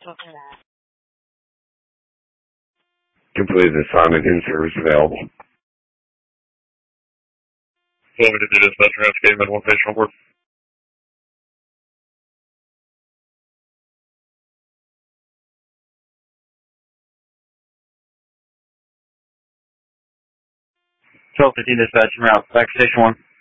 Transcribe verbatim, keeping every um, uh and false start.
Completed assignment in service available. Limited to dispatch route statement, one patient report. twelve fifteen dispatch route, back to station one.